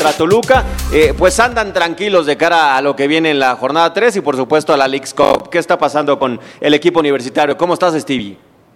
contra Toluca, pues andan tranquilos de cara a lo que viene en la jornada 3 y por supuesto a la Leagues Cup. ¿Qué está pasando con el equipo universitario? ¿Cómo estás, Stevie?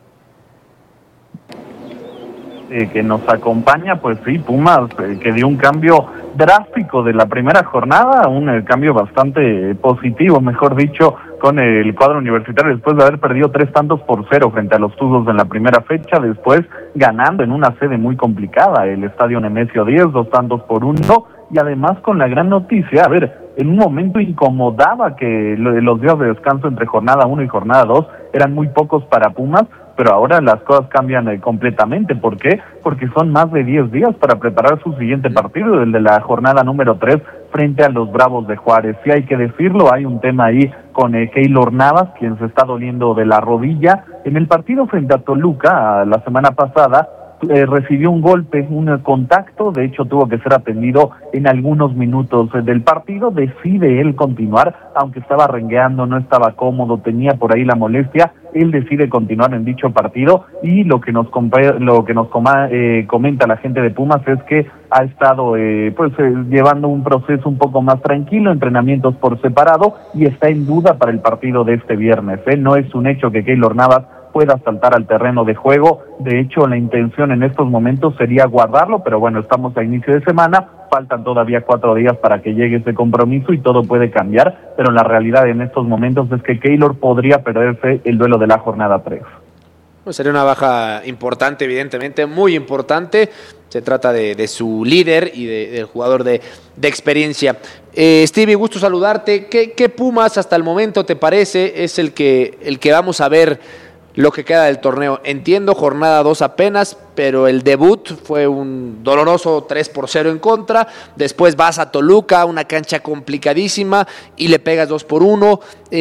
Que nos acompaña, pues sí, Pumas, que dio un cambio drástico de la primera jornada, un cambio bastante positivo, mejor dicho, con el cuadro universitario después de haber perdido 3-0 frente a los Tuzos en la primera fecha, después ganando en una sede muy complicada, el Estadio Nemesio 10, 2-1, y además con la gran noticia, en un momento incomodaba que los días de descanso entre jornada 1 y jornada 2 eran muy pocos para Pumas, pero ahora las cosas cambian completamente. ¿Por qué? Porque son más de 10 días para preparar su siguiente partido, el de la jornada número 3, frente a los Bravos de Juárez. Sí hay que decirlo, hay un tema ahí con Keylor Navas, quien se está doliendo de la rodilla. En el partido frente a Toluca, la semana pasada, recibió un golpe, un contacto, de hecho tuvo que ser atendido en algunos minutos del partido, decide él continuar, aunque estaba rengueando, no estaba cómodo, tenía por ahí la molestia, él decide continuar en dicho partido y lo que nos comenta la gente de Pumas es que ha estado llevando un proceso un poco más tranquilo, entrenamientos por separado y está en duda para el partido de este viernes. No es un hecho que Keylor Navas pueda saltar al terreno de juego, de hecho la intención en estos momentos sería guardarlo, pero bueno, estamos a inicio de semana, faltan todavía 4 días para que llegue ese compromiso y todo puede cambiar, pero la realidad en estos momentos es que Keylor podría perderse el duelo de la jornada 3. Pues sería una baja importante, evidentemente, muy importante. Se trata de su líder y del jugador de experiencia. Stevie, gusto saludarte. ¿Qué Pumas hasta el momento te parece es el que vamos a ver lo que queda del torneo? Entiendo, jornada 2 apenas, pero el debut fue un doloroso 3-0 en contra. Después vas a Toluca, una cancha complicadísima, y le pegas 2-1.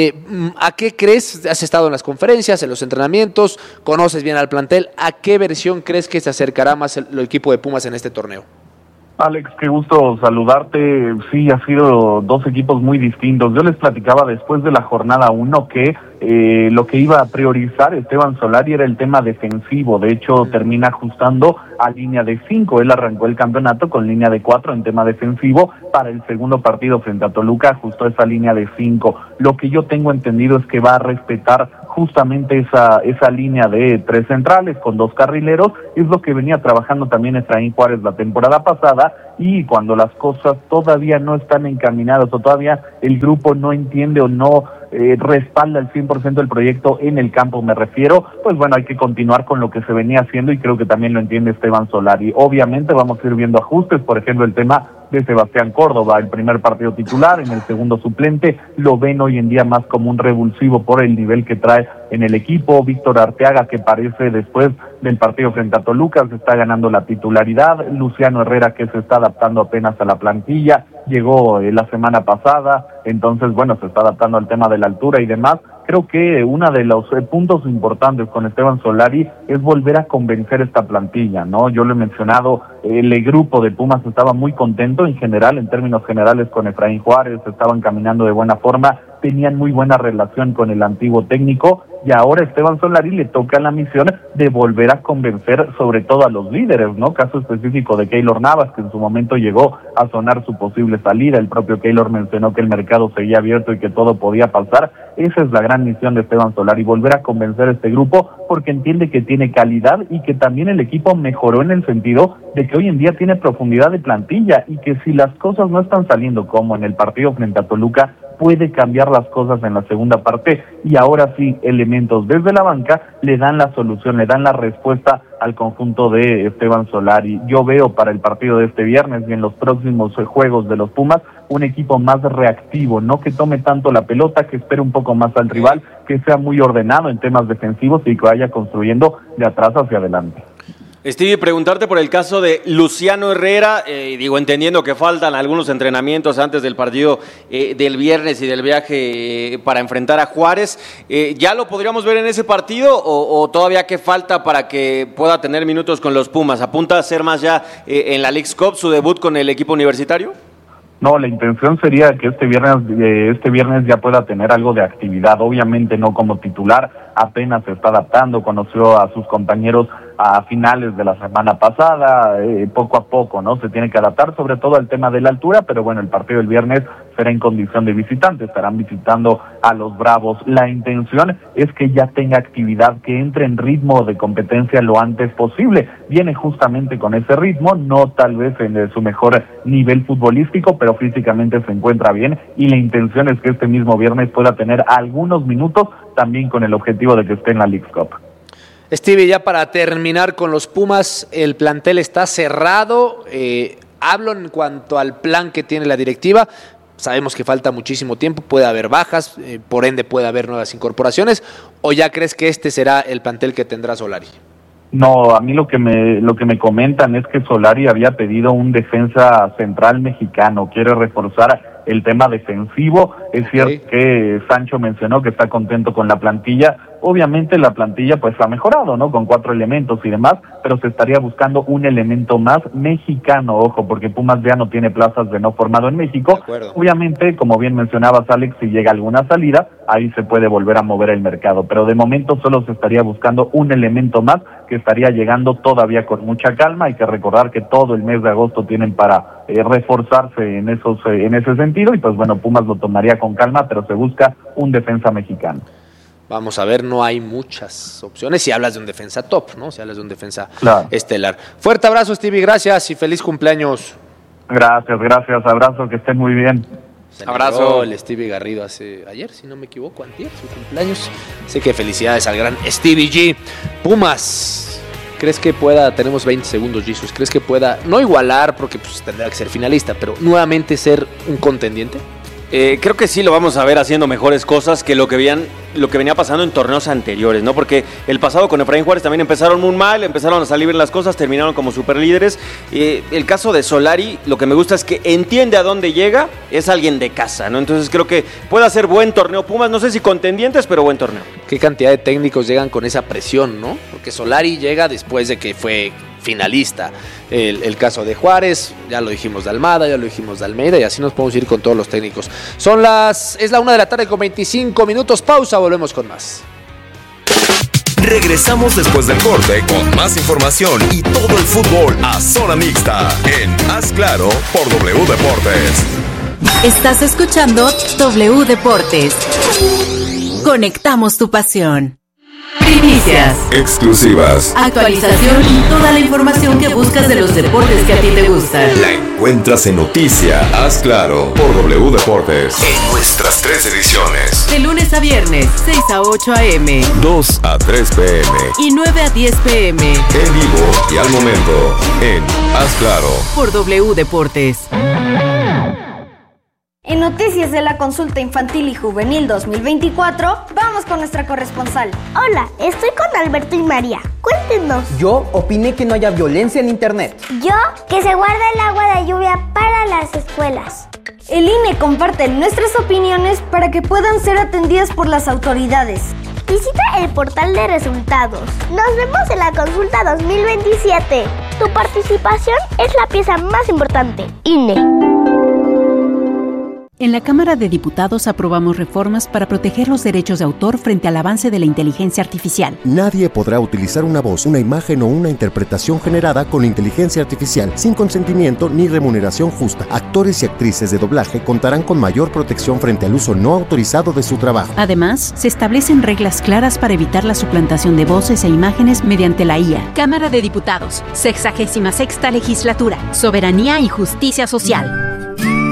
¿A qué crees? Has estado en las conferencias, en los entrenamientos, conoces bien al plantel. ¿A qué versión crees que se acercará más el equipo de Pumas en este torneo? Alex, qué gusto saludarte. Sí, ha sido 2 equipos muy distintos. Yo les platicaba después de la jornada 1 que lo que iba a priorizar Esteban Solari era el tema defensivo. De hecho, termina ajustando a línea de 5. Él arrancó el campeonato con línea de 4 en tema defensivo. Para el segundo partido frente a Toluca ajustó esa línea de 5. Lo que yo tengo entendido es que va a respetar justamente esa línea de 3 centrales con 2 carrileros. Es lo que venía trabajando también Efraín Juárez la temporada pasada, y cuando las cosas todavía no están encaminadas o todavía el grupo no entiende o no respalda el 100% del proyecto en el campo, me refiero, pues bueno, hay que continuar con lo que se venía haciendo y creo que también lo entiende Esteban Solari. Obviamente vamos a ir viendo ajustes, por ejemplo el tema de Sebastián Córdoba, el primer partido titular, en el segundo suplente, lo ven hoy en día más como un revulsivo por el nivel que trae en el equipo. Víctor Arteaga, que parece después del partido frente a Toluca, se está ganando la titularidad. Luciano Herrera, que se está adaptando apenas a la plantilla, llegó la semana pasada, entonces bueno, se está adaptando al tema de la altura y demás. Creo que uno de los puntos importantes con Esteban Solari es volver a convencer esta plantilla, ¿no? Yo lo he mencionado, el grupo de Pumas estaba muy contento en general, en términos generales, con Efraín Juárez, estaban caminando de buena forma, tenían muy buena relación con el antiguo técnico, y ahora a Esteban Solari le toca la misión de volver a convencer sobre todo a los líderes, ¿no? Caso específico de Keylor Navas, que en su momento llegó a sonar su posible salida. El propio Keylor mencionó que el mercado seguía abierto y que todo podía pasar. Esa es la gran misión de Esteban Solari, volver a convencer a este grupo, porque entiende que tiene calidad y que también el equipo mejoró en el sentido de que hoy en día tiene profundidad de plantilla, y que si las cosas no están saliendo como en el partido frente a Toluca, puede cambiar las cosas en la segunda parte, y ahora sí, elementos desde la banca le dan la solución, le dan la respuesta al conjunto de Esteban Solari. Yo veo para el partido de este viernes y en los próximos juegos de los Pumas un equipo más reactivo, no que tome tanto la pelota, que espere un poco más al rival, que sea muy ordenado en temas defensivos y que vaya construyendo de atrás hacia adelante. Stevie, preguntarte por el caso de Luciano Herrera, entendiendo que faltan algunos entrenamientos antes del partido del viernes y del viaje para enfrentar a Juárez. ¿Ya lo podríamos ver en ese partido o todavía qué falta para que pueda tener minutos con los Pumas? ¿Apunta a ser más ya en la Leagues Cup su debut con el equipo universitario? No, la intención sería que este viernes ya pueda tener algo de actividad, obviamente no como titular, apenas se está adaptando, conoció a sus compañeros a finales de la semana pasada, poco a poco, ¿no? Se tiene que adaptar sobre todo al tema de la altura, pero bueno, el partido del viernes será en condición de visitante, estarán visitando a los Bravos. La intención es que ya tenga actividad, que entre en ritmo de competencia lo antes posible. Viene justamente con ese ritmo, no tal vez en su mejor nivel futbolístico, pero físicamente se encuentra bien y la intención es que este mismo viernes pueda tener algunos minutos también con el objetivo de que esté en la Leagues Cup. Stevie, ya para terminar con los Pumas, el plantel está cerrado. Hablo en cuanto al plan que tiene la directiva. Sabemos que falta muchísimo tiempo, puede haber bajas, por ende puede haber nuevas incorporaciones, ¿o ya crees que este será el plantel que tendrá Solari? No, a mí lo que me comentan es que Solari había pedido un defensa central mexicano, quiere reforzar el tema defensivo. Es cierto que Sancho mencionó que está contento con la plantilla. Obviamente la plantilla pues ha mejorado, ¿no? Con 4 elementos y demás, pero se estaría buscando un elemento más mexicano, ojo, porque Pumas ya no tiene plazas de no formado en México. Obviamente, como bien mencionabas, Alex, si llega alguna salida, ahí se puede volver a mover el mercado, pero de momento solo se estaría buscando un elemento más que estaría llegando todavía con mucha calma. Hay que recordar que todo el mes de agosto tienen para reforzarse en ese sentido, y pues bueno, Pumas lo tomaría con calma, pero se busca un defensa mexicano. Vamos a ver, no hay muchas opciones si hablas de un defensa top, ¿no? Si hablas de un defensa estelar. Fuerte abrazo, Stevie, gracias y feliz cumpleaños. Gracias, abrazo, que estén muy bien. Abrazo. El Stevie Garrido ayer, si no me equivoco, antier, su cumpleaños. Así que felicidades al gran Stevie G. Pumas, ¿crees que pueda, tenemos 20 segundos, Jesus, ¿crees que pueda, no igualar, porque pues tendrá que ser finalista, pero nuevamente ser un contendiente? Creo que sí lo vamos a ver haciendo mejores cosas que lo que venía pasando en torneos anteriores, ¿no? Porque el pasado con Efraín Juárez también empezaron muy mal, empezaron a salir bien las cosas, terminaron como superlíderes. El caso de Solari, lo que me gusta es que entiende a dónde llega, es alguien de casa, ¿no? Entonces creo que puede hacer buen torneo Pumas, no sé si contendientes, pero buen torneo. ¿Qué cantidad de técnicos llegan con esa presión, no? Porque Solari llega después de que fue finalista. El caso de Juárez, ya lo dijimos de Almada, ya lo dijimos de Almeida, y así nos podemos ir con todos los técnicos. Es la 1:00 con 25 minutos, pausa, volvemos con más. Regresamos después del corte con más información y todo el fútbol a zona mixta en Haz Claro por W Deportes. Estás escuchando W Deportes. Conectamos tu pasión. Primicias, exclusivas, actualización y toda la información que buscas de los deportes que a ti te gustan. La encuentras en Noticia Haz Claro por W Deportes en nuestras 3 ediciones. De lunes a viernes, 6 a 8 a.m., 2 a 3 p.m. y 9 a 10 p.m. En vivo y al momento en Haz Claro por W Deportes. En noticias de la consulta infantil y juvenil 2024, vamos con nuestra corresponsal. Hola, estoy con Alberto y María. Cuéntenos. Yo opiné que no haya violencia en internet. Yo, que se guarda el agua de lluvia para las escuelas. El INE comparte nuestras opiniones para que puedan ser atendidas por las autoridades. Visita el portal de resultados. Nos vemos en la consulta 2027. Tu participación es la pieza más importante. INE. En la Cámara de Diputados aprobamos reformas para proteger los derechos de autor frente al avance de la inteligencia artificial. Nadie podrá utilizar una voz, una imagen o una interpretación generada con inteligencia artificial sin consentimiento ni remuneración justa. Actores y actrices de doblaje contarán con mayor protección frente al uso no autorizado de su trabajo. Además, se establecen reglas claras para evitar la suplantación de voces e imágenes mediante la IA. Cámara de Diputados, 66ª Legislatura, Soberanía y Justicia Social.